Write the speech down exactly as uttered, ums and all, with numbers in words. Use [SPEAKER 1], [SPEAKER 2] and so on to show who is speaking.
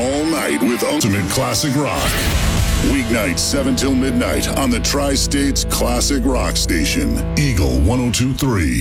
[SPEAKER 1] all night with Ultimate Classic Rock. Weeknights seven till midnight on the Tri-States Classic Rock Station, Eagle one oh two point three.